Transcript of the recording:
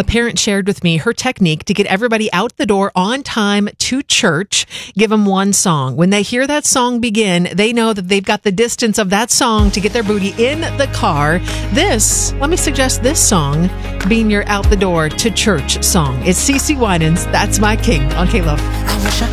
parent shared with me her technique to get everybody out the door on time to church. Give them one song. When they hear that song begin, they know that they've got the distance of that song to get their booty in the car. Let me suggest this song being your out the door to church song. It's CeCe Winans, That's My King on K-Love.